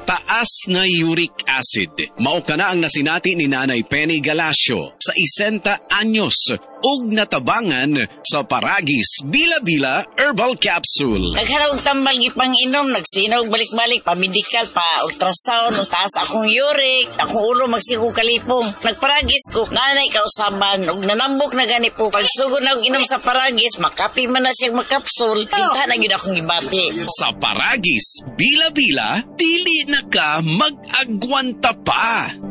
mataas na uric acid. Mao kana ang nasinati ni Nanay Penny Galacio sa 60 anyos ug natabangan sa Paragis Bila-Bila Herbal Capsule. Nagharap tambal gipang inom, nagsinaw balik-balik pa medical pa ultrasound, taas akong uric, akong ulo magsigo kalipong. Nagparagis ko, nanay kausaban ug nanambok na gani po. Pagsugod na og inom sa Paragis, makapi man na siyang makapsul. Kinta na gyud akong gibati. Sa Paragis Bila-Bila, dili na ka mag-agwanta pa.